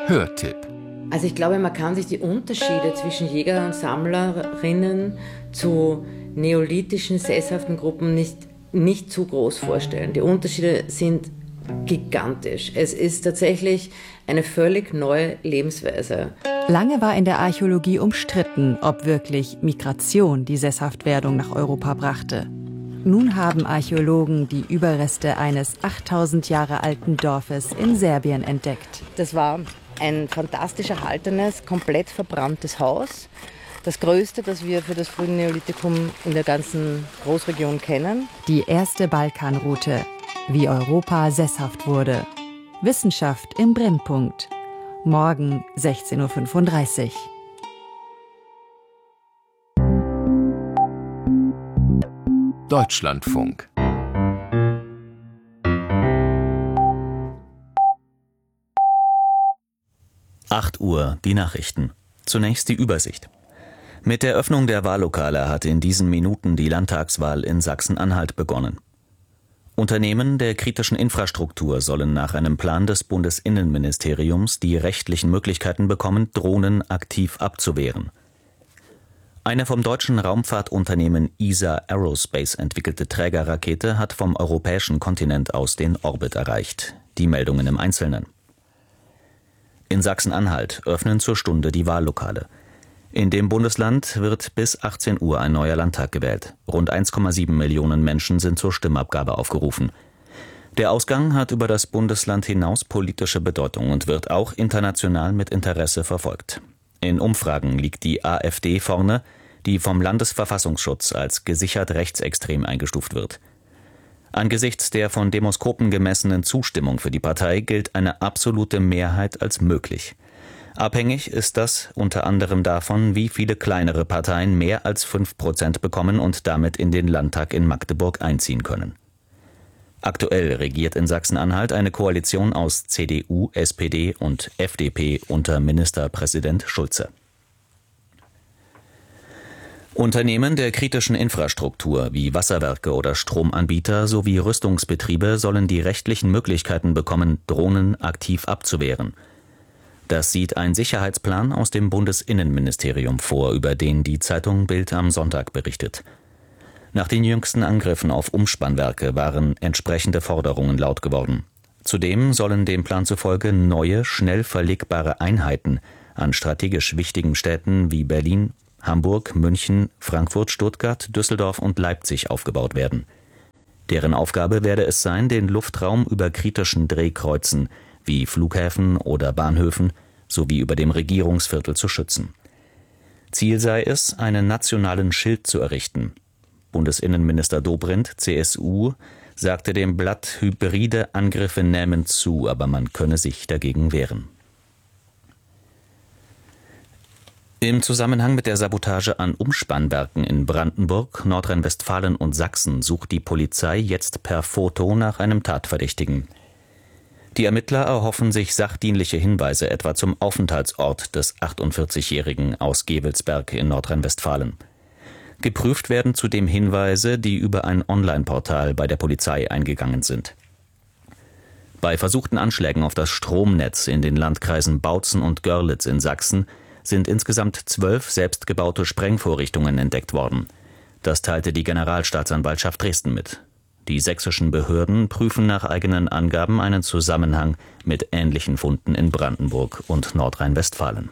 Hörtipp. Also ich glaube, man kann sich die Unterschiede zwischen Jäger und Sammlerinnen zu neolithischen, sesshaften Gruppen nicht zu groß vorstellen. Die Unterschiede sind gigantisch. Es ist tatsächlich eine völlig neue Lebensweise. Lange war in der Archäologie umstritten, ob wirklich Migration die Sesshaftwerdung nach Europa brachte. Nun haben Archäologen die Überreste eines 8000 Jahre alten Dorfes in Serbien entdeckt. Das war ein fantastisch erhaltenes, komplett verbranntes Haus. Das größte, das wir für das frühe Neolithikum in der ganzen Großregion kennen. Die erste Balkanroute, wie Europa sesshaft wurde. Wissenschaft im Brennpunkt. Morgen 16:35 Uhr. Deutschlandfunk. Acht Uhr, die Nachrichten. Zunächst die Übersicht. Mit der Öffnung der Wahllokale hat in diesen Minuten die Landtagswahl in Sachsen-Anhalt begonnen. Unternehmen der kritischen Infrastruktur sollen nach einem Plan des Bundesinnenministeriums die rechtlichen Möglichkeiten bekommen, Drohnen aktiv abzuwehren. Eine vom deutschen Raumfahrtunternehmen ESA Aerospace entwickelte Trägerrakete hat vom europäischen Kontinent aus den Orbit erreicht. Die Meldungen im Einzelnen. In Sachsen-Anhalt öffnen zur Stunde die Wahllokale. In dem Bundesland wird bis 18 Uhr ein neuer Landtag gewählt. Rund 1,7 Millionen Menschen sind zur Stimmabgabe aufgerufen. Der Ausgang hat über das Bundesland hinaus politische Bedeutung und wird auch international mit Interesse verfolgt. In Umfragen liegt die AfD vorne, die vom Landesverfassungsschutz als gesichert rechtsextrem eingestuft wird. Angesichts der von Demoskopen gemessenen Zustimmung für die Partei gilt eine absolute Mehrheit als möglich. Abhängig ist das unter anderem davon, wie viele kleinere Parteien mehr als 5% bekommen und damit in den Landtag in Magdeburg einziehen können. Aktuell regiert in Sachsen-Anhalt eine Koalition aus CDU, SPD und FDP unter Ministerpräsident Schulze. Unternehmen der kritischen Infrastruktur wie Wasserwerke oder Stromanbieter sowie Rüstungsbetriebe sollen die rechtlichen Möglichkeiten bekommen, Drohnen aktiv abzuwehren. Das sieht ein Sicherheitsplan aus dem Bundesinnenministerium vor, über den die Zeitung Bild am Sonntag berichtet. Nach den jüngsten Angriffen auf Umspannwerke waren entsprechende Forderungen laut geworden. Zudem sollen dem Plan zufolge neue, schnell verlegbare Einheiten an strategisch wichtigen Städten wie Berlin, Hamburg, München, Frankfurt, Stuttgart, Düsseldorf und Leipzig aufgebaut werden. Deren Aufgabe werde es sein, den Luftraum über kritischen Drehkreuzen wie Flughäfen oder Bahnhöfen sowie über dem Regierungsviertel zu schützen. Ziel sei es, einen nationalen Schild zu errichten. Bundesinnenminister Dobrindt, CSU, sagte dem Blatt, hybride Angriffe nähmen zu, aber man könne sich dagegen wehren. Im Zusammenhang mit der Sabotage an Umspannwerken in Brandenburg, Nordrhein-Westfalen und Sachsen sucht die Polizei jetzt per Foto nach einem Tatverdächtigen. Die Ermittler erhoffen sich sachdienliche Hinweise etwa zum Aufenthaltsort des 48-Jährigen aus Gevelsberg in Nordrhein-Westfalen. Geprüft werden zudem Hinweise, die über ein Online-Portal bei der Polizei eingegangen sind. Bei versuchten Anschlägen auf das Stromnetz in den Landkreisen Bautzen und Görlitz in Sachsen sind insgesamt 12 selbstgebaute Sprengvorrichtungen entdeckt worden. Das teilte die Generalstaatsanwaltschaft Dresden mit. Die sächsischen Behörden prüfen nach eigenen Angaben einen Zusammenhang mit ähnlichen Funden in Brandenburg und Nordrhein-Westfalen.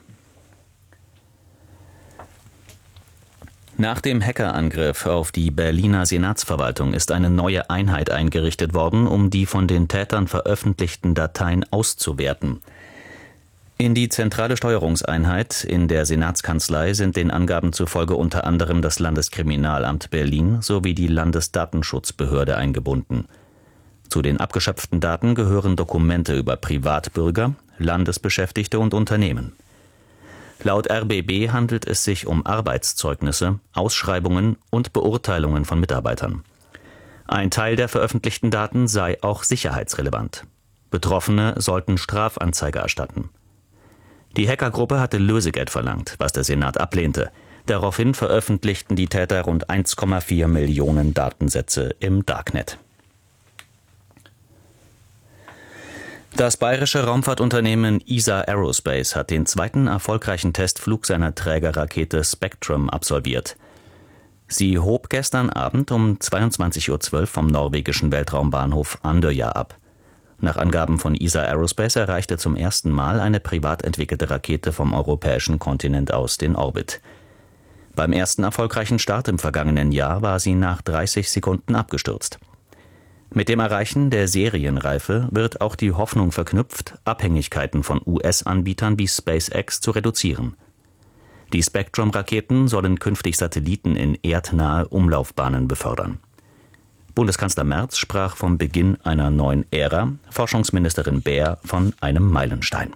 Nach dem Hackerangriff auf die Berliner Senatsverwaltung ist eine neue Einheit eingerichtet worden, um die von den Tätern veröffentlichten Dateien auszuwerten. In die zentrale Steuerungseinheit in der Senatskanzlei sind den Angaben zufolge unter anderem das Landeskriminalamt Berlin sowie die Landesdatenschutzbehörde eingebunden. Zu den abgeschöpften Daten gehören Dokumente über Privatbürger, Landesbeschäftigte und Unternehmen. Laut RBB handelt es sich um Arbeitszeugnisse, Ausschreibungen und Beurteilungen von Mitarbeitern. Ein Teil der veröffentlichten Daten sei auch sicherheitsrelevant. Betroffene sollten Strafanzeige erstatten. Die Hackergruppe hatte Lösegeld verlangt, was der Senat ablehnte. Daraufhin veröffentlichten die Täter rund 1,4 Millionen Datensätze im Darknet. Das bayerische Raumfahrtunternehmen ESA Aerospace hat den zweiten erfolgreichen Testflug seiner Trägerrakete Spectrum absolviert. Sie hob gestern Abend um 22:12 Uhr vom norwegischen Weltraumbahnhof Andøya ab. Nach Angaben von ESA Aerospace erreichte zum ersten Mal eine privat entwickelte Rakete vom europäischen Kontinent aus den Orbit. Beim ersten erfolgreichen Start im vergangenen Jahr war sie nach 30 Sekunden abgestürzt. Mit dem Erreichen der Serienreife wird auch die Hoffnung verknüpft, Abhängigkeiten von US-Anbietern wie SpaceX zu reduzieren. Die Spectrum-Raketen sollen künftig Satelliten in erdnahe Umlaufbahnen befördern. Bundeskanzler Merz sprach vom Beginn einer neuen Ära, Forschungsministerin Baer von einem Meilenstein.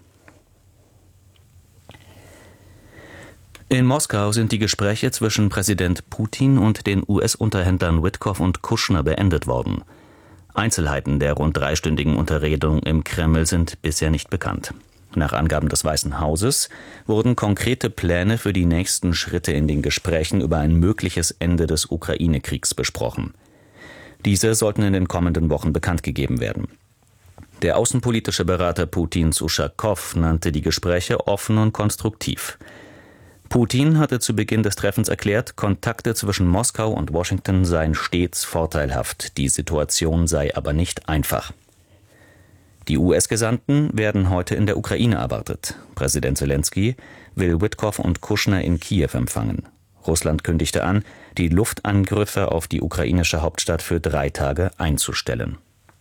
In Moskau sind die Gespräche zwischen Präsident Putin und den US-Unterhändlern Witkoff und Kushner beendet worden. Einzelheiten der rund dreistündigen Unterredung im Kreml sind bisher nicht bekannt. Nach Angaben des Weißen Hauses wurden konkrete Pläne für die nächsten Schritte in den Gesprächen über ein mögliches Ende des Ukraine-Kriegs besprochen. Diese sollten in den kommenden Wochen bekannt gegeben werden. Der außenpolitische Berater Putins Uschakow nannte die Gespräche offen und konstruktiv. Putin hatte zu Beginn des Treffens erklärt, Kontakte zwischen Moskau und Washington seien stets vorteilhaft, die Situation sei aber nicht einfach. Die US-Gesandten werden heute in der Ukraine erwartet. Präsident Zelensky will Witkoff und Kushner in Kiew empfangen. Russland kündigte an, die Luftangriffe auf die ukrainische Hauptstadt für 3 Tage einzustellen.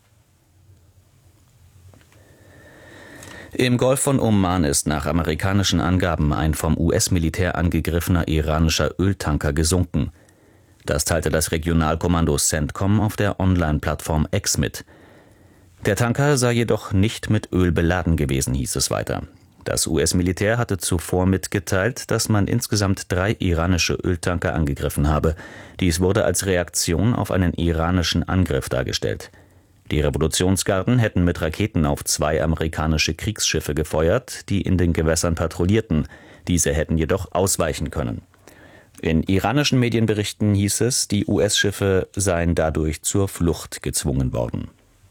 Im Golf von Oman ist nach amerikanischen Angaben ein vom US-Militär angegriffener iranischer Öltanker gesunken. Das teilte das Regionalkommando CENTCOM auf der Online-Plattform X mit. Der Tanker sei jedoch nicht mit Öl beladen gewesen, hieß es weiter. Das US-Militär hatte zuvor mitgeteilt, dass man insgesamt 3 iranische Öltanker angegriffen habe. Dies wurde als Reaktion auf einen iranischen Angriff dargestellt. Die Revolutionsgarden hätten mit Raketen auf 2 amerikanische Kriegsschiffe gefeuert, die in den Gewässern patrouillierten. Diese hätten jedoch ausweichen können. In iranischen Medienberichten hieß es, die US-Schiffe seien dadurch zur Flucht gezwungen worden.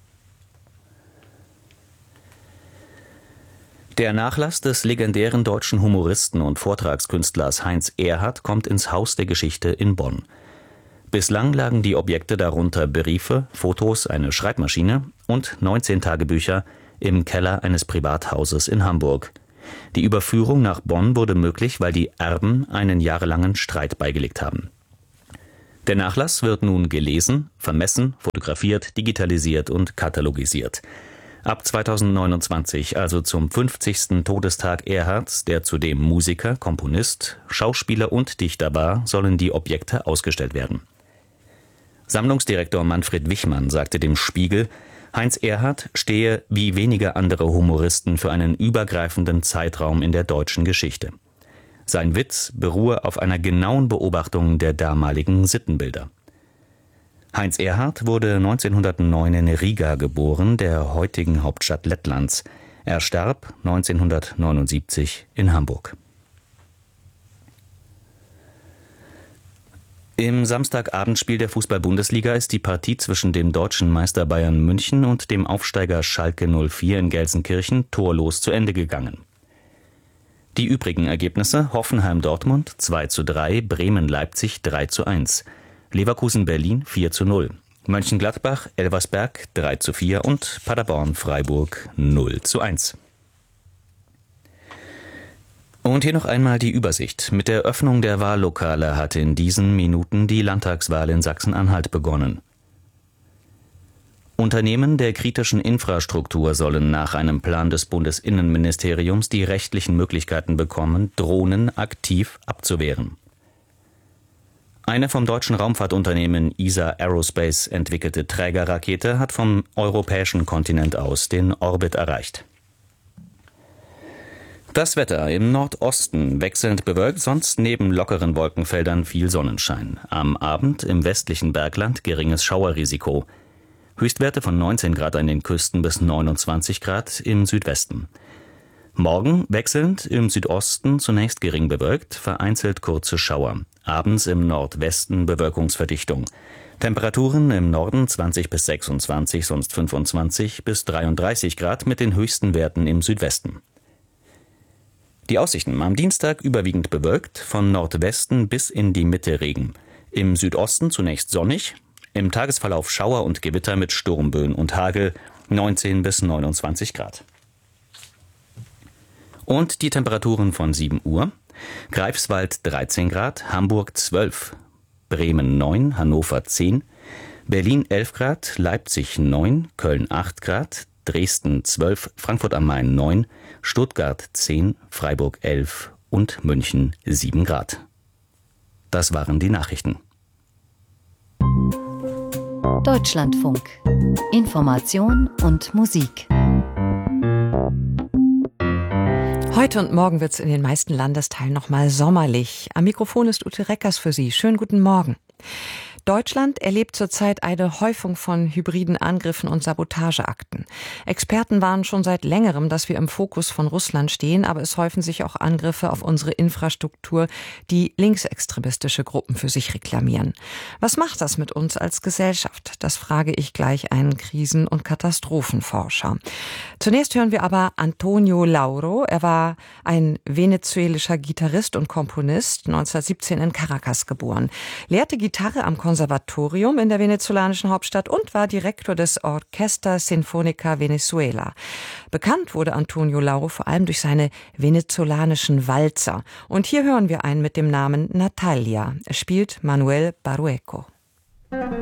Der Nachlass des legendären deutschen Humoristen und Vortragskünstlers Heinz Erhardt kommt ins Haus der Geschichte in Bonn. Bislang lagen die Objekte, darunter Briefe, Fotos, eine Schreibmaschine und 19 Tagebücher, im Keller eines Privathauses in Hamburg. Die Überführung nach Bonn wurde möglich, weil die Erben einen jahrelangen Streit beigelegt haben. Der Nachlass wird nun gelesen, vermessen, fotografiert, digitalisiert und katalogisiert. Ab 2029, also zum 50. Todestag Erhardts, der zudem Musiker, Komponist, Schauspieler und Dichter war, sollen die Objekte ausgestellt werden. Sammlungsdirektor Manfred Wichmann sagte dem Spiegel, Heinz Erhardt stehe wie wenige andere Humoristen für einen übergreifenden Zeitraum in der deutschen Geschichte. Sein Witz beruhe auf einer genauen Beobachtung der damaligen Sittenbilder. Heinz Erhardt wurde 1909 in Riga geboren, der heutigen Hauptstadt Lettlands. Er starb 1979 in Hamburg. Im Samstagabendspiel der Fußball-Bundesliga ist die Partie zwischen dem deutschen Meister Bayern München und dem Aufsteiger Schalke 04 in Gelsenkirchen torlos zu Ende gegangen. Die übrigen Ergebnisse: Hoffenheim-Dortmund 2:3, Bremen-Leipzig 3:1, Leverkusen-Berlin 4:0, Mönchengladbach-Elversberg 3:4 und Paderborn-Freiburg 0:1. Und hier noch einmal die Übersicht. Mit der Öffnung der Wahllokale hat in diesen Minuten die Landtagswahl in Sachsen-Anhalt begonnen. Unternehmen der kritischen Infrastruktur sollen nach einem Plan des Bundesinnenministeriums die rechtlichen Möglichkeiten bekommen, Drohnen aktiv abzuwehren. Eine vom deutschen Raumfahrtunternehmen ESA Aerospace entwickelte Trägerrakete hat vom europäischen Kontinent aus den Orbit erreicht. Das Wetter: im Nordosten wechselnd bewölkt, sonst neben lockeren Wolkenfeldern viel Sonnenschein. Am Abend im westlichen Bergland geringes Schauerrisiko. Höchstwerte von 19 Grad an den Küsten bis 29 Grad im Südwesten. Morgen wechselnd im Südosten zunächst gering bewölkt, vereinzelt kurze Schauer. Abends im Nordwesten Bewölkungsverdichtung. Temperaturen im Norden 20 bis 26, sonst 25 bis 33 Grad mit den höchsten Werten im Südwesten. Die Aussichten: am Dienstag überwiegend bewölkt, von Nordwesten bis in die Mitte Regen. Im Südosten zunächst sonnig, im Tagesverlauf Schauer und Gewitter mit Sturmböen und Hagel, 19 bis 29 Grad. Und die Temperaturen von 7 Uhr: Greifswald 13 Grad, Hamburg 12, Bremen 9, Hannover 10, Berlin 11 Grad, Leipzig 9, Köln 8 Grad, Dresden 12, Frankfurt am Main 9, Stuttgart 10, Freiburg 11 und München 7 Grad. Das waren die Nachrichten. Deutschlandfunk. Information und Musik. Heute und morgen wird es in den meisten Landesteilen noch mal sommerlich. Am Mikrofon ist Ute Reckers für Sie. Schönen guten Morgen. Deutschland erlebt zurzeit eine Häufung von hybriden Angriffen und Sabotageakten. Experten warnen schon seit längerem, dass wir im Fokus von Russland stehen, aber es häufen sich auch Angriffe auf unsere Infrastruktur, die linksextremistische Gruppen für sich reklamieren. Was macht das mit uns als Gesellschaft? Das frage ich gleich einen Krisen- und Katastrophenforscher. Zunächst hören wir aber Antonio Lauro. Er war ein venezuelischer Gitarrist und Komponist, 1917 in Caracas geboren, lehrte Gitarre am Konservatorium in der venezolanischen Hauptstadt und war Direktor des Orquesta Sinfónica Venezuela. Bekannt wurde Antonio Lauro vor allem durch seine venezolanischen Walzer. Und hier hören wir einen mit dem Namen Natalia. Er spielt Manuel Barueco.